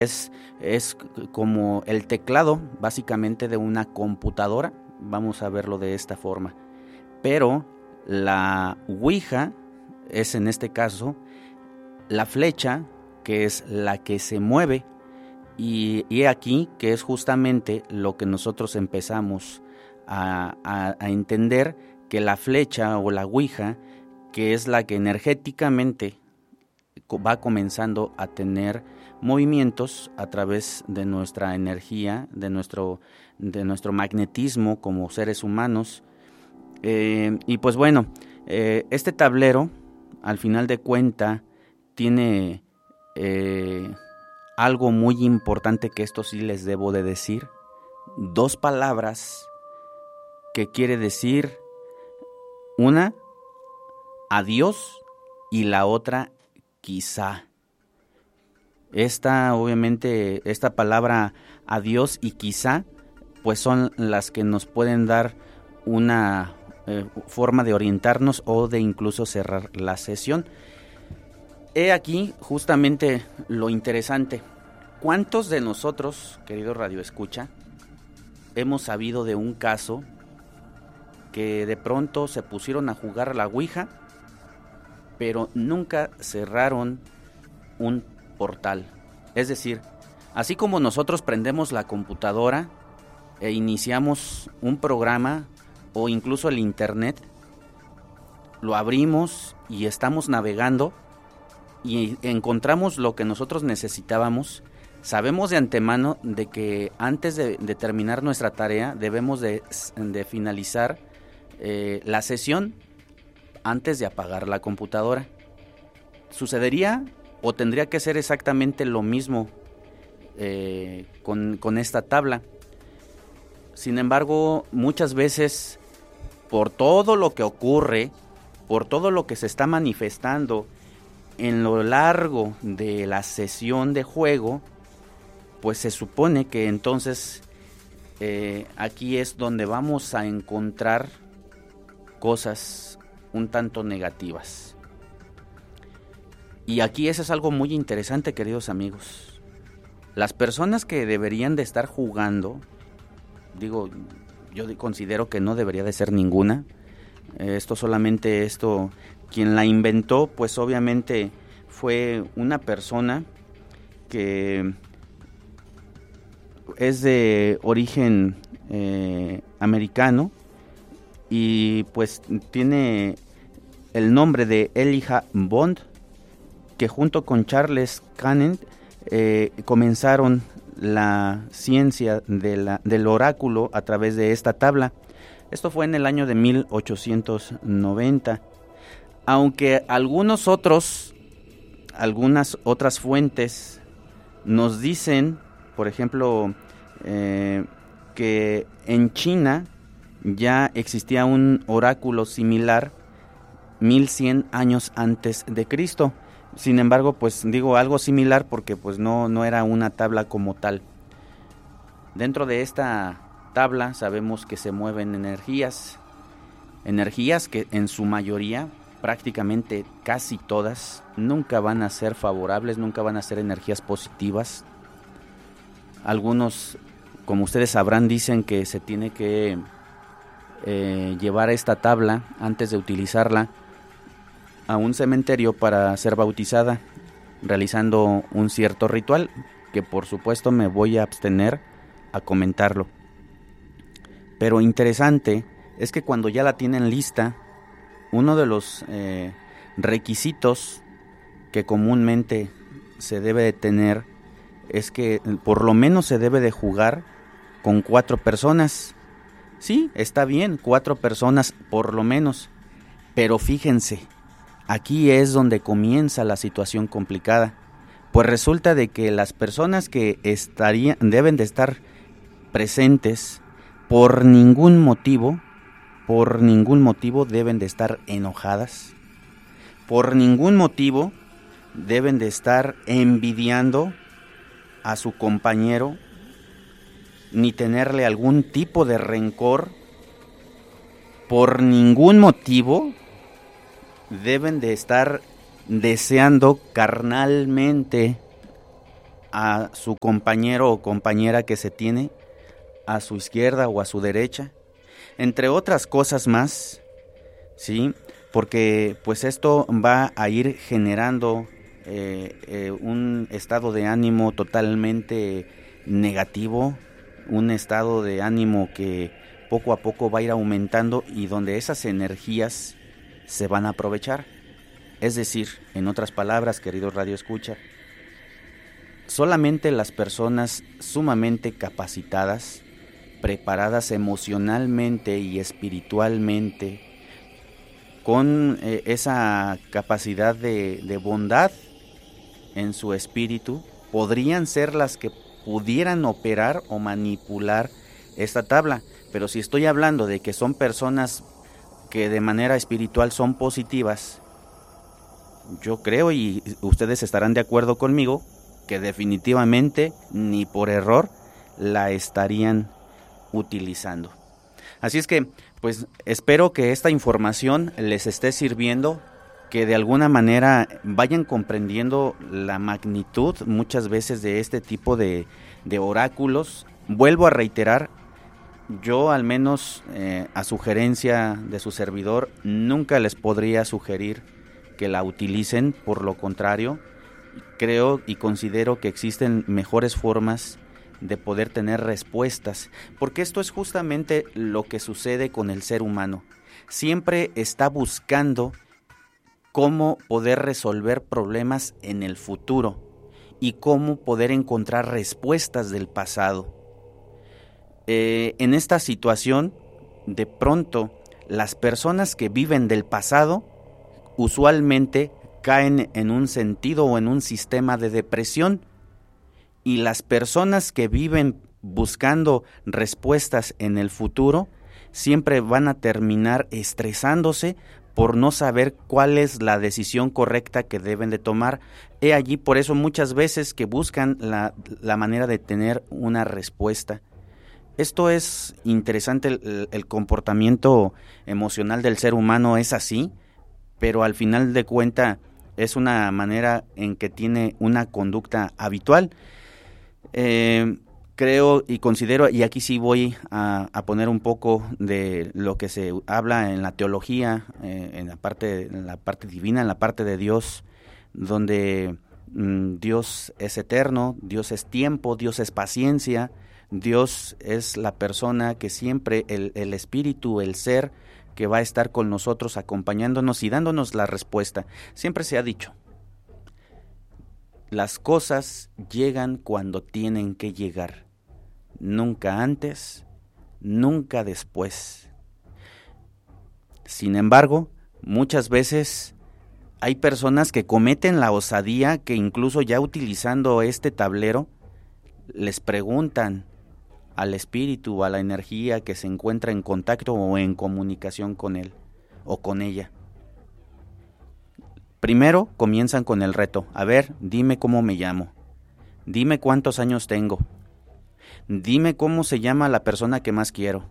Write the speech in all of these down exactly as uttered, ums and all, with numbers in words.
es, es como el teclado básicamente de una computadora, vamos a verlo de esta forma. Pero la ouija es en este caso la flecha, que es la que se mueve, y, y aquí que es justamente lo que nosotros empezamos a, a, a entender, que la flecha o la ouija, que es la que energéticamente va comenzando a tener movimientos a través de nuestra energía, de nuestro, de nuestro magnetismo como seres humanos. Eh, y pues bueno, eh, este tablero, al final de cuenta, tiene eh, algo muy importante, que esto sí les debo de decir. Dos palabras que quiere decir, una, adiós, y la otra, quizá. Esta, obviamente, esta palabra adiós y quizá, pues son las que nos pueden dar una eh, forma de orientarnos o de incluso cerrar la sesión. He aquí justamente lo interesante. ¿Cuántos de nosotros, querido Radio Escucha, hemos sabido de un caso que de pronto se pusieron a jugar a la ouija, pero nunca cerraron un portal? Es decir, así como nosotros prendemos la computadora e iniciamos un programa o incluso el internet, lo abrimos y estamos navegando y encontramos lo que nosotros necesitábamos, sabemos de antemano de que antes de, de terminar nuestra tarea debemos de, de finalizar eh, la sesión antes de apagar la computadora. ¿Sucedería o tendría que ser exactamente lo mismo eh, con, con esta tabla? Sin embargo, muchas veces, por todo lo que ocurre, por todo lo que se está manifestando en lo largo de la sesión de juego, pues se supone que entonces eh, aquí es donde vamos a encontrar cosas un tanto negativas. Y aquí eso es algo muy interesante, queridos amigos. Las personas que deberían de estar jugando, digo, yo considero que no debería de ser ninguna. Esto solamente, esto, quien la inventó, pues obviamente fue una persona que es de origen eh, americano y pues tiene el nombre de Elijah Bond, que junto con Charles Cannon eh, comenzaron la ciencia de la, del oráculo a través de esta tabla. Esto fue en el año de mil ochocientos noventa. Aunque algunos otros, algunas otras fuentes nos dicen, por ejemplo, eh, que en China ya existía un oráculo similar mil cien años antes de Cristo. Sin embargo, pues digo algo similar porque pues no, no era una tabla como tal. Dentro de esta tabla sabemos que se mueven energías, energías que en su mayoría, prácticamente casi todas, nunca van a ser favorables, nunca van a ser energías positivas. Algunos, como ustedes sabrán, dicen que se tiene que eh, llevar esta tabla antes de utilizarla a un cementerio para ser bautizada, realizando un cierto ritual, que por supuesto me voy a abstener a comentarlo. Pero interesante es que cuando ya la tienen lista, uno de los eh, requisitos que comúnmente se debe de tener es que por lo menos se debe de jugar con cuatro personas. Sí, está bien, cuatro personas por lo menos, pero fíjense, aquí es donde comienza la situación complicada, pues resulta de que las personas que estarían, deben de estar presentes, por ningún motivo, por ningún motivo deben de estar enojadas, por ningún motivo deben de estar envidiando a su compañero, ni tenerle algún tipo de rencor, por ningún motivo deben de estar deseando carnalmente a su compañero o compañera que se tiene a su izquierda o a su derecha, entre otras cosas más, ¿sí? Porque pues esto va a ir generando eh, eh, un estado de ánimo totalmente negativo, un estado de ánimo que poco a poco va a ir aumentando y donde esas energías se van a aprovechar. Es decir, en otras palabras, queridos Radio Escucha, solamente las personas sumamente capacitadas, preparadas emocionalmente y espiritualmente, con eh, esa capacidad de, de bondad en su espíritu, podrían ser las que pudieran operar o manipular esta tabla. Pero si estoy hablando de que son personas que de manera espiritual son positivas, yo creo, y ustedes estarán de acuerdo conmigo, que definitivamente ni por error la estarían utilizando. Así es que, pues espero que esta información les esté sirviendo, que de alguna manera vayan comprendiendo la magnitud muchas veces de este tipo de, de oráculos. Vuelvo a reiterar, yo al menos eh, a sugerencia de su servidor nunca les podría sugerir que la utilicen, por lo contrario, creo y considero que existen mejores formas de poder tener respuestas, porque esto es justamente lo que sucede con el ser humano. Siempre está buscando cómo poder resolver problemas en el futuro y cómo poder encontrar respuestas del pasado. Eh, en esta situación, de pronto, las personas que viven del pasado usualmente caen en un sentido o en un sistema de depresión, y las personas que viven buscando respuestas en el futuro siempre van a terminar estresándose por no saber cuál es la decisión correcta que deben de tomar. He allí por eso muchas veces que buscan la, la manera de tener una respuesta. Esto es interesante, el, el comportamiento emocional del ser humano es así, pero al final de cuentas es una manera en que tiene una conducta habitual. Eh, creo y considero, y aquí sí voy a, a poner un poco de lo que se habla en la teología, eh, en la parte, en la parte divina, en la parte de Dios, donde mm, Dios es eterno, Dios es tiempo, Dios es paciencia, Dios es la persona que siempre, el, el espíritu, el ser que va a estar con nosotros, acompañándonos y dándonos la respuesta. Siempre se ha dicho, las cosas llegan cuando tienen que llegar, nunca antes, nunca después. Sin embargo, muchas veces hay personas que cometen la osadía que incluso ya utilizando este tablero, les preguntan al espíritu, a la energía que se encuentra en contacto o en comunicación con él o con ella. Primero comienzan con el reto. A ver, dime cómo me llamo. Dime cuántos años tengo. Dime cómo se llama la persona que más quiero.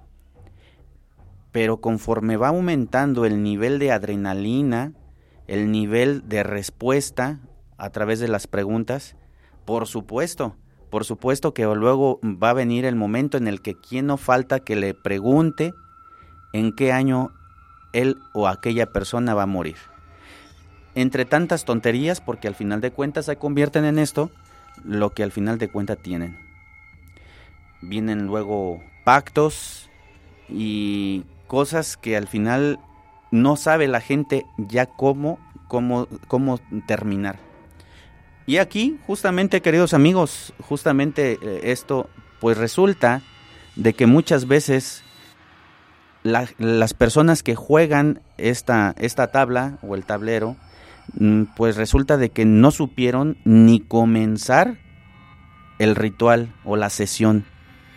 Pero conforme va aumentando el nivel de adrenalina, el nivel de respuesta a través de las preguntas, por supuesto, por supuesto que luego va a venir el momento en el que quién no falta que le pregunte en qué año él o aquella persona va a morir. Entre tantas tonterías, porque al final de cuentas se convierten en esto, lo que al final de cuentas tienen. Vienen luego pactos y cosas que al final no sabe la gente ya cómo, cómo, cómo terminar. Y aquí, justamente, queridos amigos, justamente esto, pues resulta de que muchas veces la, las personas que juegan esta, esta tabla o el tablero, pues resulta de que no supieron ni comenzar el ritual o la sesión.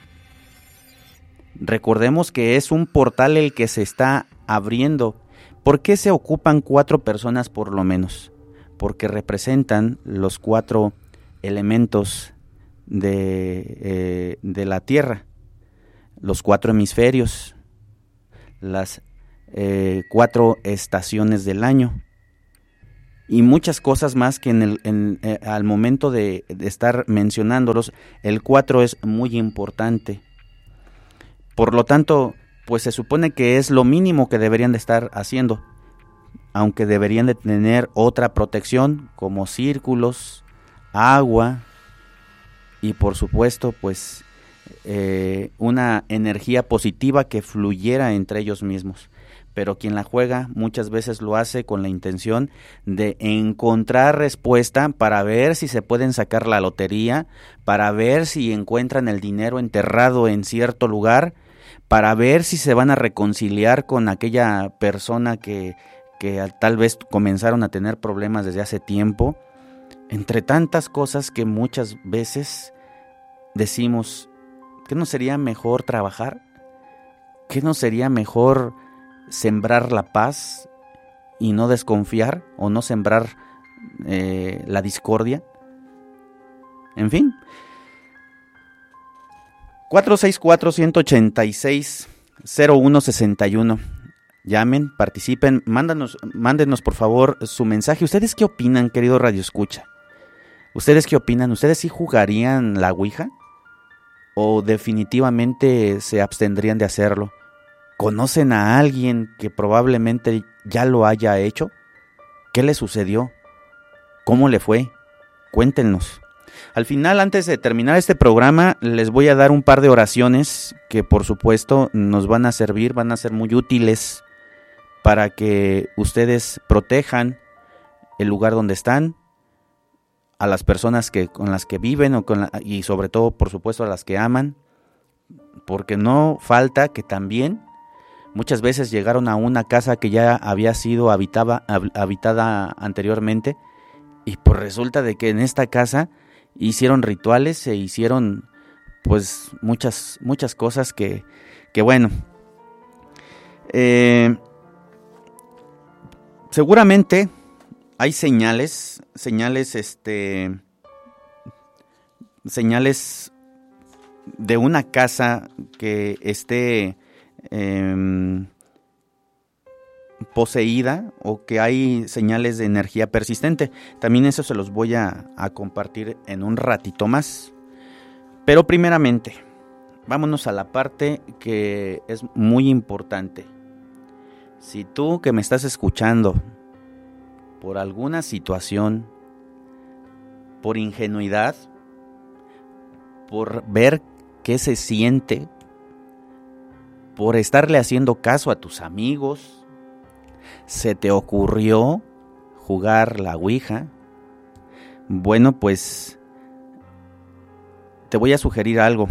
Recordemos que es un portal el que se está abriendo. ¿Por qué se ocupan cuatro personas por lo menos? Porque representan los cuatro elementos de, eh, de la Tierra, los cuatro hemisferios, las eh, cuatro estaciones del año. y muchas cosas más que en el, en, eh, al momento de, de estar mencionándolos, el cuatro es muy importante. Por lo tanto, pues se supone que es lo mínimo que deberían de estar haciendo, aunque deberían de tener otra protección como círculos, agua y por supuesto pues eh, una energía positiva que fluyera entre ellos mismos. Pero quien la juega muchas veces lo hace con la intención de encontrar respuesta para ver si se pueden sacar la lotería, para ver si encuentran el dinero enterrado en cierto lugar, para ver si se van a reconciliar con aquella persona que, que tal vez comenzaron a tener problemas desde hace tiempo. Entre tantas cosas que muchas veces decimos, ¿qué no sería mejor trabajar? ¿Qué no sería mejor sembrar la paz y no desconfiar o no sembrar eh, la discordia? En fin. cuatro seis cuatro, uno ocho seis, cero uno seis uno. Llamen, participen, mándanos, mándenos por favor su mensaje. ¿Ustedes qué opinan, querido Radio Escucha? ¿Ustedes qué opinan? ¿Ustedes sí jugarían la Ouija? ¿O definitivamente se abstendrían de hacerlo? ¿Conocen a alguien que probablemente ya lo haya hecho? ¿Qué le sucedió? ¿Cómo le fue? Cuéntenos. Al final, antes de terminar este programa, les voy a dar un par de oraciones que por supuesto nos van a servir, van a ser muy útiles para que ustedes protejan el lugar donde están, a las personas que, con las que viven o con la, y sobre todo, por supuesto, a las que aman, porque no falta que también muchas veces llegaron a una casa que ya había sido habitada, habitada anteriormente y pues resulta de que en esta casa hicieron rituales, se hicieron pues muchas muchas cosas que, que bueno, eh, seguramente hay señales, señales, este, señales de una casa que esté eh, poseída o que hay señales de energía persistente. También eso se los voy a, a compartir en un ratito más. Pero primeramente, vámonos a la parte que es muy importante. Si tú que me estás escuchando, por alguna situación, por ingenuidad, por ver qué se siente, por estarle haciendo caso a tus amigos, se te ocurrió jugar la Ouija, bueno, pues te voy a sugerir algo.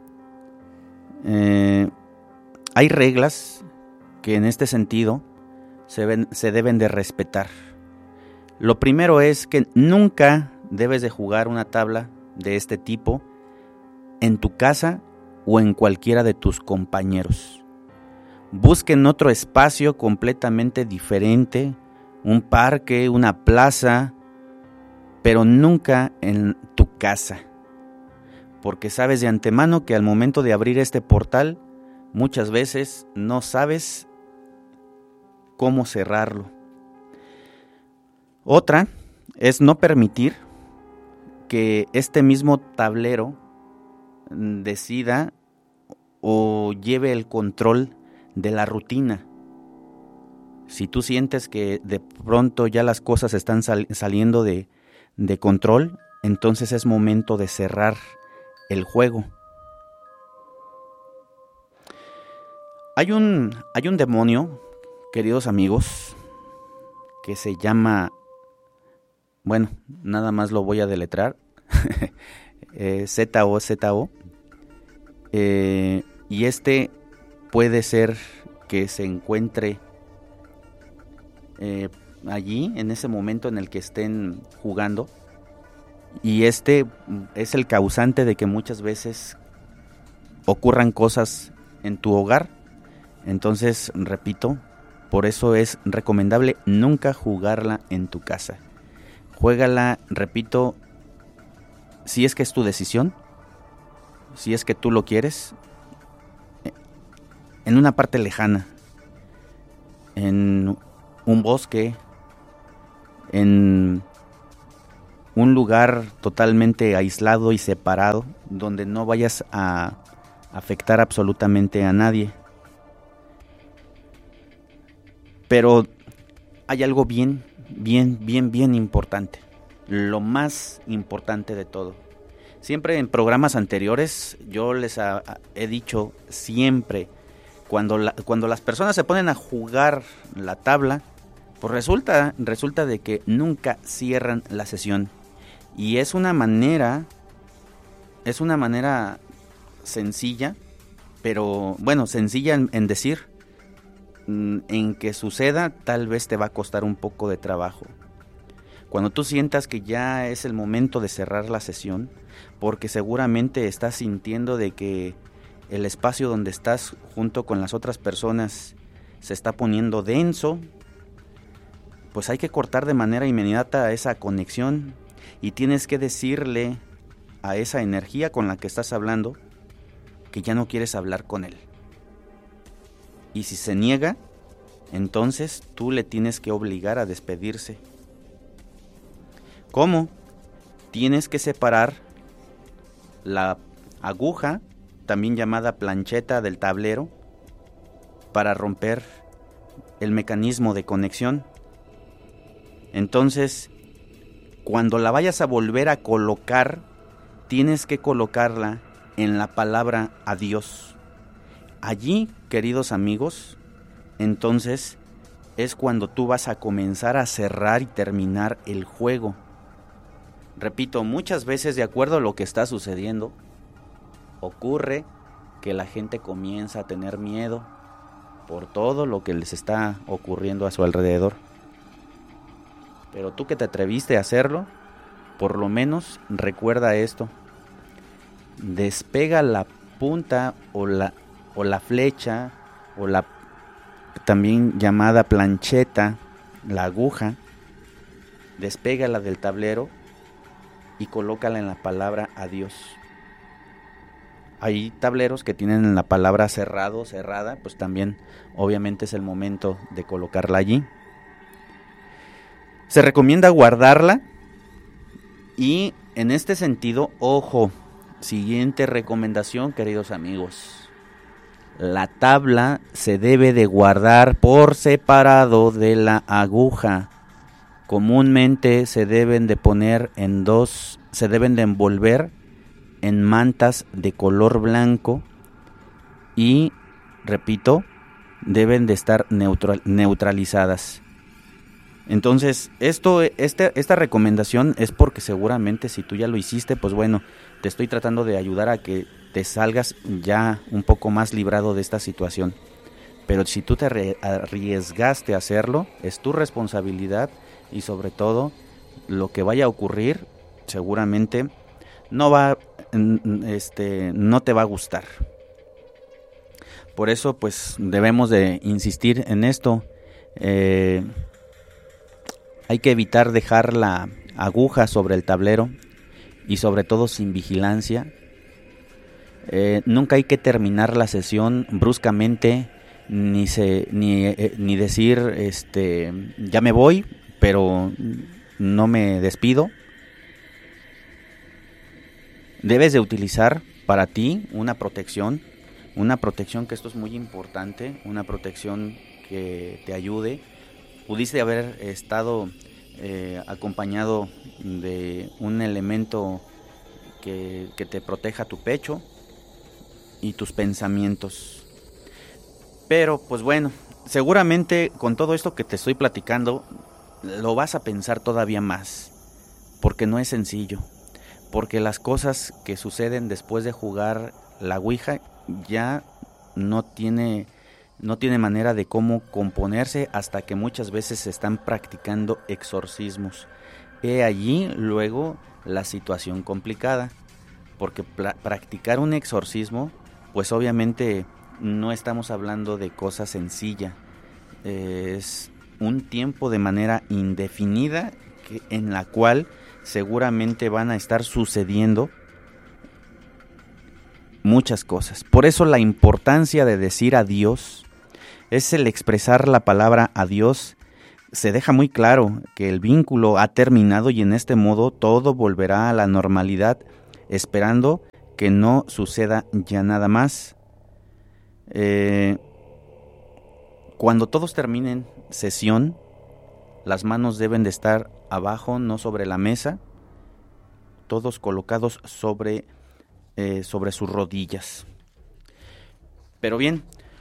Eh, hay reglas que en este sentido se, ven, se deben de respetar. Lo primero es que nunca debes de jugar una tabla de este tipo en tu casa o en cualquiera de tus compañeros. Busquen otro espacio completamente diferente, un parque, una plaza, pero nunca en tu casa. Porque sabes de antemano que al momento de abrir este portal, muchas veces no sabes cómo cerrarlo. Otra es no permitir que este mismo tablero decida o lleve el control de la rutina. Si tú sientes que de pronto ya las cosas están sal- saliendo de, de control, entonces es momento de cerrar el juego. Hay un, hay un demonio, queridos amigos, que se llama... Bueno, nada más lo voy a deletrar. eh, Z O Z O. Eh, y este puede ser que se encuentre eh, allí, en ese momento en el que estén jugando. Y este es el causante de que muchas veces ocurran cosas en tu hogar. Entonces, repito, por eso es recomendable nunca jugarla en tu casa. Juégala, repito, si es que es tu decisión, si es que tú lo quieres, en una parte lejana, en un bosque, en un lugar totalmente aislado y separado, donde no vayas a afectar absolutamente a nadie. Pero hay algo bien, bien, bien, bien importante. Lo más importante de todo. Siempre en programas anteriores yo les ha, he dicho siempre, cuando, la, cuando las personas se ponen a jugar la tabla, pues resulta, resulta de que nunca cierran la sesión. Y es una manera, es una manera sencilla, pero bueno, sencilla en, en decir, en que suceda tal vez te va a costar un poco de trabajo. Cuando tú sientas que ya es el momento de cerrar la sesión, porque seguramente estás sintiendo de que el espacio donde estás junto con las otras personas se está poniendo denso, pues hay que cortar de manera inmediata esa conexión y tienes que decirle a esa energía con la que estás hablando que ya no quieres hablar con él. Y si se niega, entonces tú le tienes que obligar a despedirse. ¿Cómo? Tienes que separar la aguja, también llamada plancheta del tablero, para romper el mecanismo de conexión. Entonces, cuando la vayas a volver a colocar, tienes que colocarla en la palabra adiós. Allí, queridos amigos, entonces es cuando tú vas a comenzar a cerrar y terminar el juego. Repito, muchas veces, de acuerdo a lo que está sucediendo, ocurre que la gente comienza a tener miedo por todo lo que les está ocurriendo a su alrededor. Pero tú que te atreviste a hacerlo, por lo menos recuerda esto: despega la punta o la, o la flecha o la también llamada plancheta, la aguja, despégala del tablero y colócala en la palabra adiós. Hay tableros que tienen la palabra cerrado, cerrada, pues también obviamente es el momento de colocarla allí. Se recomienda guardarla y en este sentido, ojo, siguiente recomendación, queridos amigos. La tabla se debe de guardar por separado de la aguja. Comúnmente se deben de poner en dos, se deben de envolver en mantas de color blanco y, repito, deben de estar neutral, neutralizadas. Entonces, esto, este, esta recomendación es porque seguramente si tú ya lo hiciste, pues bueno, te estoy tratando de ayudar a que te salgas ya un poco más librado de esta situación. Pero si tú te arriesgaste a hacerlo, es tu responsabilidad y sobre todo lo que vaya a ocurrir seguramente no va, este, no te va a gustar. Por eso, pues debemos de insistir en esto. Eh, hay que evitar dejar la aguja sobre el tablero y sobre todo sin vigilancia. Eh, nunca hay que terminar la sesión bruscamente, ni se, ni, eh, ni decir, este, ya me voy, pero no me despido. Debes de utilizar para ti una protección, una protección que esto es muy importante, una protección que te ayude. Pudiste haber estado eh, acompañado de un elemento que, que te proteja tu pecho y tus pensamientos. Pero pues bueno, seguramente con todo esto que te estoy platicando lo vas a pensar todavía más, porque no es sencillo, porque las cosas que suceden después de jugar la Ouija ya no tiene, no tiene manera de cómo componerse hasta que muchas veces se están practicando exorcismos. He allí luego la situación complicada, porque pla- practicar un exorcismo, pues obviamente no estamos hablando de cosa sencilla, es un tiempo de manera indefinida que, en la cual seguramente van a estar sucediendo muchas cosas. Por eso la importancia de decir adiós es el expresar la palabra adiós se deja muy claro que el vínculo ha terminado y en este modo todo volverá a la normalidad, esperando que no suceda ya nada más. Eh, cuando todos terminen sesión, las manos deben de estar abajo, no sobre la mesa, todos colocados sobre, eh, sobre sus rodillas. Pero bien,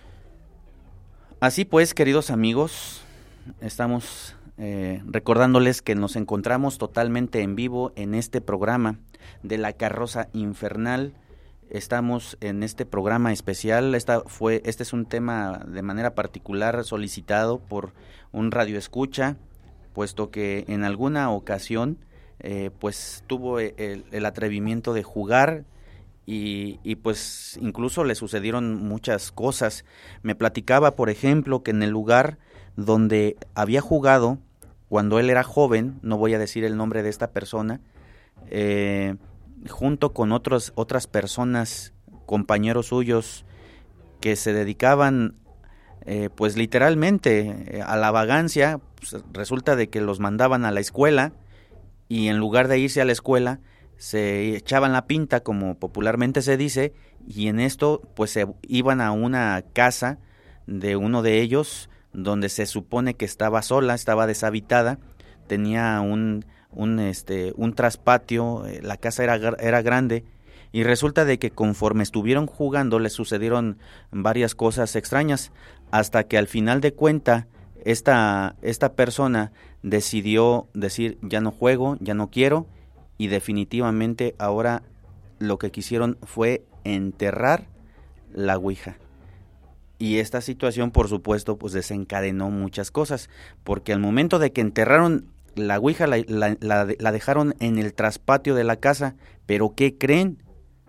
así pues, queridos amigos, estamos eh, recordándoles que nos encontramos totalmente en vivo en este programa de La Carroza Infernal. Estamos en este programa especial. Esta fue, este es un tema de manera particular solicitado por un radioescucha, puesto que en alguna ocasión eh, pues tuvo el, el atrevimiento de jugar y, y pues incluso le sucedieron muchas cosas. Me platicaba, por ejemplo, que en el lugar donde había jugado cuando él era joven, no voy a decir el nombre de esta persona, eh, junto con otros, otras personas, compañeros suyos, que se dedicaban eh, pues literalmente eh, a la vagancia. Pues resulta de que los mandaban a la escuela y en lugar de irse a la escuela se echaban la pinta, como popularmente se dice, y en esto pues se iban a una casa de uno de ellos donde se supone que estaba sola, estaba deshabitada, tenía un un este un traspatio, la casa era era grande y resulta de que conforme estuvieron jugando les sucedieron varias cosas extrañas, hasta que al final de cuenta esta esta persona decidió decir ya no juego, ya no quiero, y definitivamente ahora lo que quisieron fue enterrar la ouija. Y esta situación, por supuesto, pues desencadenó muchas cosas, porque al momento de que enterraron la ouija la, la, la, la dejaron en el traspatio de la casa, pero ¿qué creen?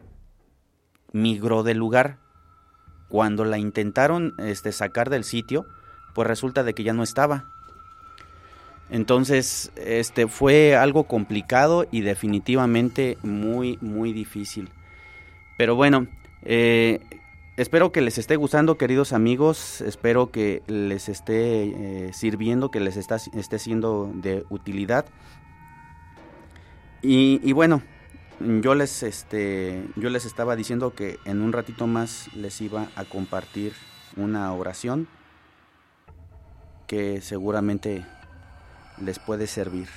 Migró del lugar. Cuando la intentaron este, sacar del sitio, pues resulta de que ya no estaba. Entonces, este fue algo complicado y definitivamente muy, muy difícil. Pero bueno, eh, espero que les esté gustando, queridos amigos, espero que les esté eh, sirviendo, que les está, esté siendo de utilidad. Y, y bueno, yo les, este, yo les estaba diciendo que en un ratito más les iba a compartir una oración que seguramente les puede servir.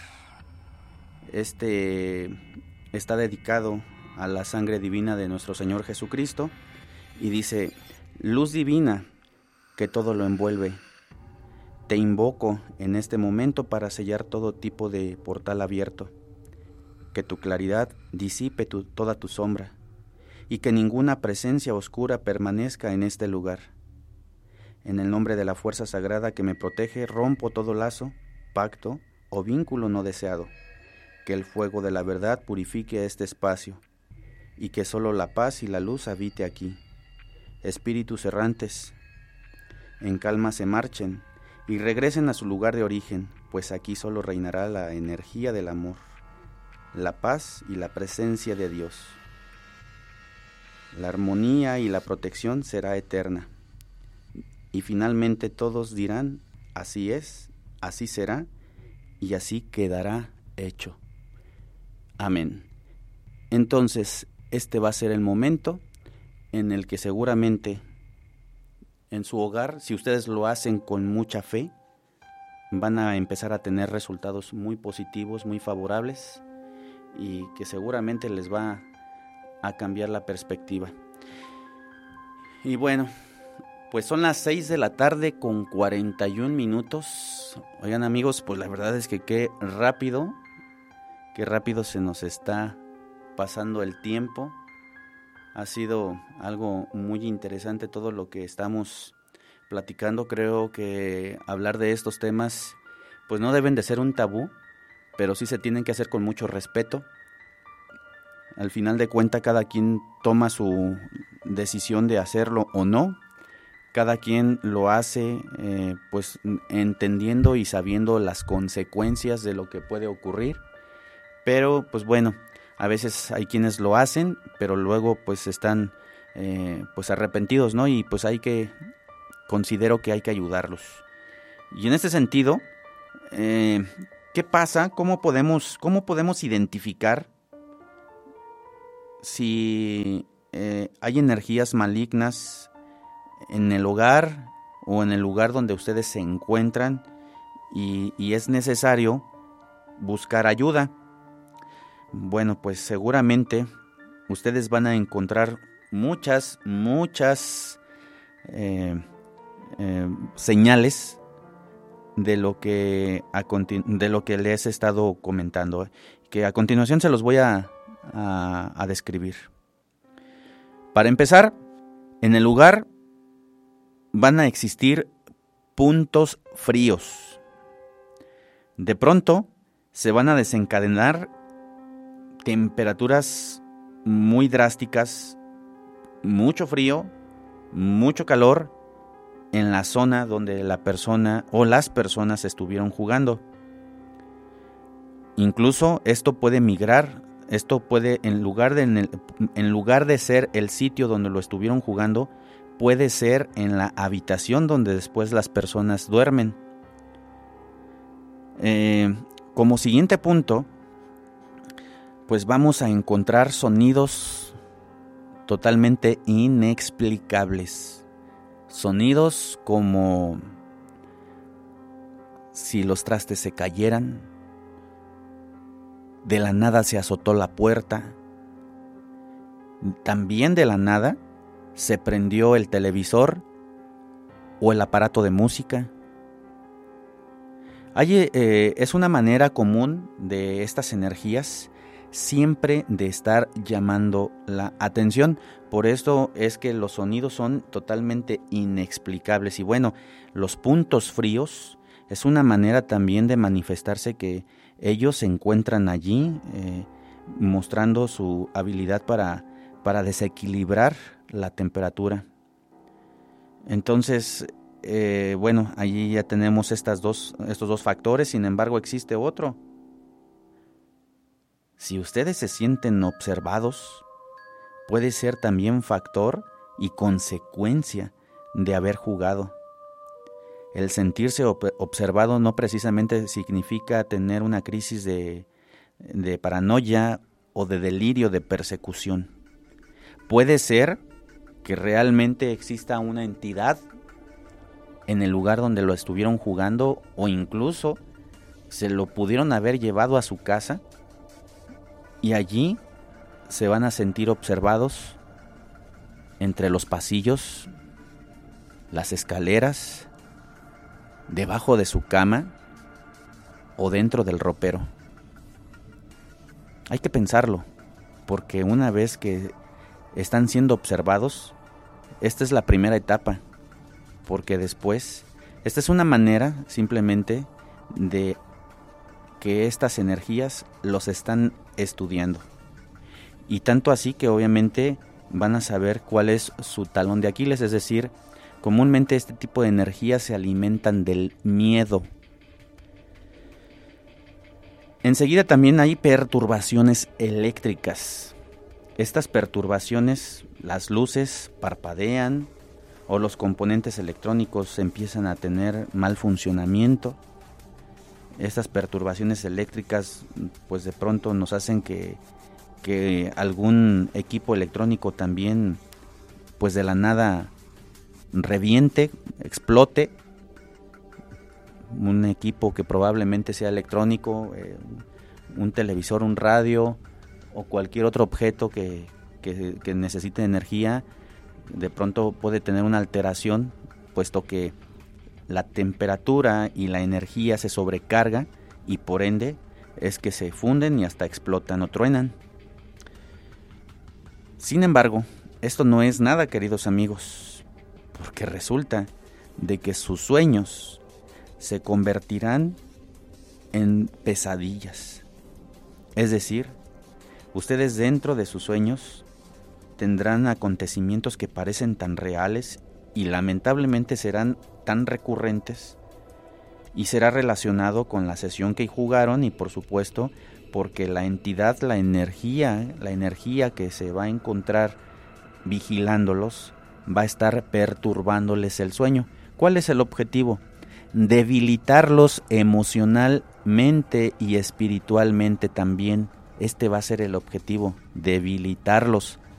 Este está dedicado a la sangre divina de nuestro Señor Jesucristo y dice: luz divina que todo lo envuelve, te invoco en este momento para sellar todo tipo de portal abierto, que tu claridad disipe tu, toda tu sombra y que ninguna presencia oscura permanezca en este lugar. En el nombre de la fuerza sagrada que me protege, rompo todo lazo, pacto o vínculo no deseado, que el fuego de la verdad purifique este espacio y que solo la paz y la luz habite aquí. Espíritus errantes, en calma se marchen y regresen a su lugar de origen, pues aquí solo reinará la energía del amor, la paz y la presencia de Dios. La armonía y la protección será eterna. Y finalmente todos dirán: así es, así será, y así quedará hecho. Amén. Entonces, este va a ser el momento en el que seguramente en su hogar, si ustedes lo hacen con mucha fe, van a empezar a tener resultados muy positivos, muy favorables, y que seguramente les va a cambiar la perspectiva. Y bueno, pues son las seis de la tarde con cuarenta y un minutos. Oigan, amigos, pues la verdad es que qué rápido, qué rápido se nos está pasando el tiempo. Ha sido algo muy interesante todo lo que estamos platicando. Creo que hablar de estos temas pues no deben de ser un tabú, pero sí se tienen que hacer con mucho respeto. Al final de cuentas, cada quien toma su decisión de hacerlo o no. Cada quien lo hace eh, pues entendiendo y sabiendo las consecuencias de lo que puede ocurrir. Pero pues bueno, a veces hay quienes lo hacen, pero luego pues están eh, pues arrepentidos, ¿no? Y pues hay que, considero que hay que ayudarlos. Y en este sentido, Eh, ¿Qué pasa? ¿Cómo podemos, cómo podemos identificar si eh, hay energías malignas en el hogar o en el lugar donde ustedes se encuentran y, y es necesario buscar ayuda? Bueno, pues seguramente ustedes van a encontrar muchas, muchas eh, eh, señales de lo que a continu- de lo que les he estado comentando, que a continuación se los voy a, a, a describir. Para empezar, en el lugar van a existir puntos fríos. De pronto se van a desencadenar temperaturas muy drásticas, mucho frío, mucho calor en la zona donde la persona o las personas estuvieron jugando. Incluso esto puede migrar, esto puede, en lugar de, en el, en lugar de ser el sitio donde lo estuvieron jugando, puede ser en la habitación donde después las personas duermen. Eh, como siguiente punto, pues vamos a encontrar sonidos totalmente inexplicables. Sonidos como si los trastes se cayeran, de la nada se azotó la puerta, también de la nada se prendió el televisor o el aparato de música. Hay, eh, es una manera común de estas energías siempre de estar llamando la atención. Por esto es que los sonidos son totalmente inexplicables. Y bueno, los puntos fríos es una manera también de manifestarse que ellos se encuentran allí, eh, mostrando su habilidad para, para desequilibrar la temperatura. Entonces, eh, bueno, allí ya tenemos estas dos, estos dos factores. Sin embargo, existe otro. Si ustedes se sienten observados, puede ser también factor y consecuencia de haber jugado. El sentirse op- observado no precisamente significa tener una crisis de, de paranoia o de delirio de persecución. Puede ser que realmente exista una entidad en el lugar donde lo estuvieron jugando o incluso se lo pudieron haber llevado a su casa y allí se van a sentir observados entre los pasillos, las escaleras, debajo de su cama o dentro del ropero. Hay que pensarlo, porque una vez que están siendo observados, esta es la primera etapa, porque después, esta es una manera simplemente de que estas energías los están estudiando. Y tanto así que obviamente van a saber cuál es su talón de Aquiles, es decir, comúnmente este tipo de energías se alimentan del miedo. Enseguida también hay perturbaciones eléctricas. Estas perturbaciones, las luces parpadean o los componentes electrónicos empiezan a tener mal funcionamiento. Estas perturbaciones eléctricas pues de pronto nos hacen que, que algún equipo electrónico también pues de la nada reviente, explote. Un equipo que probablemente sea electrónico, eh, un televisor, un radio o cualquier otro objeto que, que, que necesite energía, de pronto puede tener una alteración, puesto que la temperatura y la energía se sobrecarga y por ende es que se funden y hasta explotan o truenan. Sin embargo, esto no es nada, queridos amigos, porque resulta de que sus sueños se convertirán en pesadillas. Es decir, ustedes dentro de sus sueños tendrán acontecimientos que parecen tan reales y lamentablemente serán tan recurrentes y será relacionado con la sesión que jugaron y por supuesto porque la entidad, la energía, la energía que se va a encontrar vigilándolos va a estar perturbándoles el sueño. ¿Cuál es el objetivo? debilitarlos emocionalmente y espiritualmente también. Este va a ser el objetivo, debilitarlos.